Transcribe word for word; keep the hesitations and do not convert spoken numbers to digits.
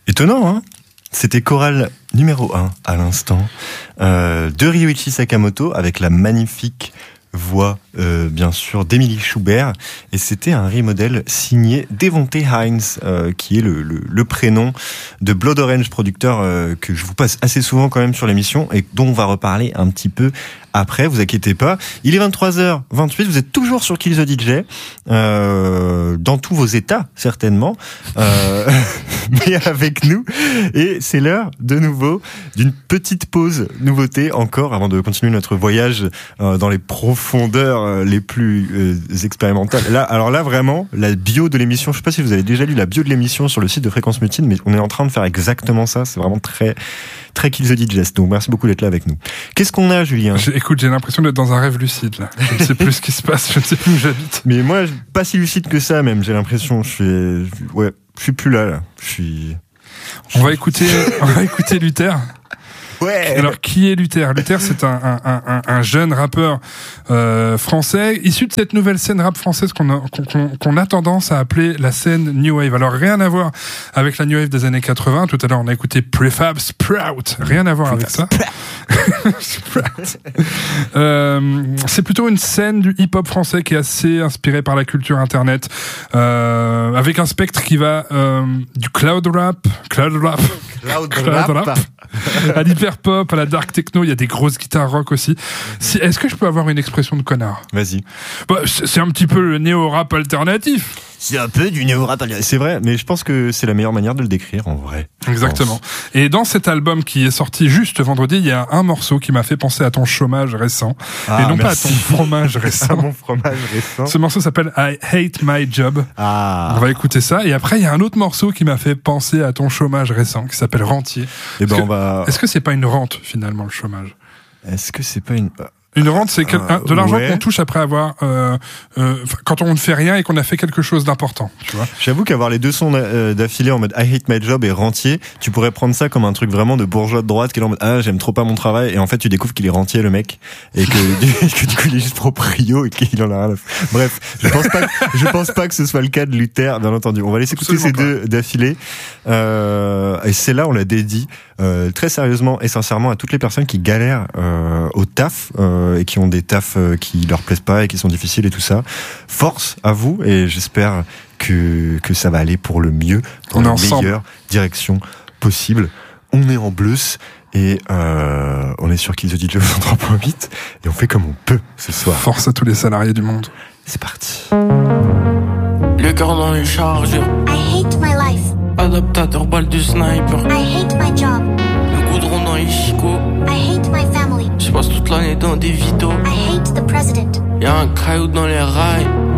Étonnant, hein? C'était chorale numéro un à l'instant euh, de Ryuichi Sakamoto avec la magnifique voix, euh, bien sûr, d'Emily Schubert. Et c'était un remodel signé Devonte Hines, euh, qui est le, le, le prénom de Blood Orange, producteur euh, que je vous passe assez souvent quand même sur l'émission et dont on va reparler un petit peu après, vous inquiétez pas. Il est vingt-trois heures vingt-huit, vous êtes toujours sur Kill the D J, euh, dans tous vos états, certainement, euh, mais avec nous. Et c'est l'heure, de nouveau, d'une petite pause nouveauté encore, avant de continuer notre voyage euh, dans les profondeurs euh, les plus euh, expérimentales. Là, alors là, vraiment, la bio de l'émission, je sais pas si vous avez déjà lu la bio de l'émission sur le site de Fréquence Mutine, mais on est en train de faire exactement ça, c'est vraiment très... très Kill the Digest, donc merci beaucoup d'être là avec nous. Qu'est-ce qu'on a, Julien? Écoute, j'ai l'impression d'être dans un rêve lucide, là. Je ne sais plus ce qui se passe, je ne sais plus où j'habite. Mais moi, pas si lucide que ça, même, j'ai l'impression. Je suis, ouais, je suis plus là, là. Je suis... On va écouter, on va écouter Luther. Ouais. Alors, qui est Luther? Luther, c'est un, un, un, un jeune rappeur euh, français, issu de cette nouvelle scène rap française qu'on a, qu'on, qu'on a tendance à appeler la scène New Wave. Alors, rien à voir avec la New Wave des années quatre-vingts. Tout à l'heure, on a écouté Prefab Sprout. Rien à voir avec ça. Sprout. euh, c'est plutôt une scène du hip-hop français qui est assez inspirée par la culture internet, euh, avec un spectre qui va euh, du cloud rap, cloud rap, Cloud, cloud rap, rap à l'hyper-pop, à la dark techno, il y a des grosses guitares rock aussi. Si, est-ce que je peux avoir une expression de connard? Vas-y. Bah, c'est, c'est un petit peu le néo-rap alternatif. C'est un peu du néo-rap. C'est vrai, mais je pense que c'est la meilleure manière de le décrire, en vrai. Exactement. Et dans cet album qui est sorti juste vendredi, il y a un morceau qui m'a fait penser à ton chômage récent. Ah, et non merci. pas à ton fromage récent. À mon fromage récent. Ce morceau s'appelle I Hate My Job. Ah. On va écouter ça. Et après, il y a un autre morceau qui m'a fait penser à ton chômage récent, qui s'appelle Rentier. Eh ben, que, on va... Est-ce que c'est pas une rente, finalement, le chômage? Est-ce que c'est pas une... Une rente, c'est quel, euh, de l'argent ouais. qu'on touche après avoir, euh, euh, quand on ne fait rien et qu'on a fait quelque chose d'important, tu vois. J'avoue qu'avoir les deux sons d'affilée en mode I hate my job et rentier, tu pourrais prendre ça comme un truc vraiment de bourgeois de droite qui est en mode ah j'aime trop pas mon travail, et en fait tu découvres qu'il est rentier le mec et que, que du coup il est juste proprio et qu'il en a rien à faire. Bref, je pense pas que, je pense pas que ce soit le cas de Luther, bien entendu. On va laisser écouter ces deux d'affilée, euh, et c'est là on la dédie euh, très sérieusement et sincèrement à toutes les personnes qui galèrent euh, au taf euh, et qui ont des tafs euh, qui leur plaisent pas et qui sont difficiles et tout ça. Force à vous, et j'espère que que ça va aller pour le mieux dans la meilleure direction possible. On est en blues et euh, on est sur Kill the D J cent trois point huit et on fait comme on peut ce soir. Force à tous les salariés du monde. C'est parti. Le cœur dans les chargeurs. I hate my life. Adaptateur balle de sniper. I hate my job. Le goudron dans les chicots. I hate my family. Je passe toute l'année dans des vitos. I hate the president. Y'a un caillou dans les rails.